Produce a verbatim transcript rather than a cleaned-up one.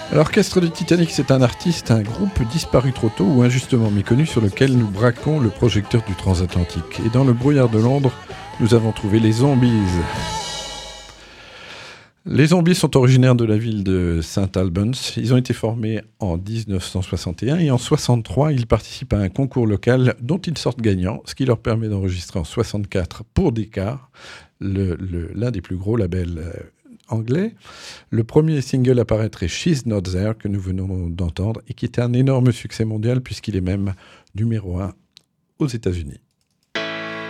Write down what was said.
L'orchestre du Titanic, c'est un artiste, un groupe disparu trop tôt ou injustement méconnu sur lequel nous braquons le projecteur du transatlantique. Et dans le brouillard de Londres, nous avons trouvé les Zombies. Les Zombies sont originaires de la ville de Saint Albans. Ils ont été formés en dix-neuf cent soixante et un et en soixante-trois, ils participent à un concours local dont ils sortent gagnants, ce qui leur permet d'enregistrer en soixante-quatre pour Decca, le, le, l'un des plus gros labels euh, anglais. Le premier single à paraître est She's Not There, que nous venons d'entendre, et qui était un énorme succès mondial puisqu'il est même numéro un aux États-Unis.